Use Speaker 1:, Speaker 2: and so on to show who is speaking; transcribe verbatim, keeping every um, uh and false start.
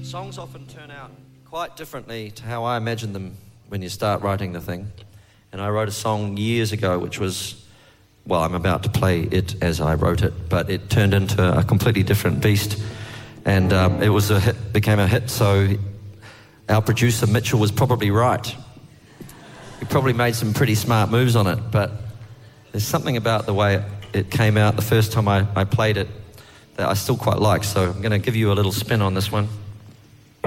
Speaker 1: songs often turn out quite differently to how I imagine them when you start writing the thing. And I wrote a song years ago which was, well, I'm about to play it as I wrote it, but it turned into a completely different beast. And um, it was a hit, became a hit, so our producer Mitchell was probably right. He probably made some pretty smart moves on it, but there's something about the way it came out the first time I, I played it that I still quite like, so I'm going to give you a little spin on this one.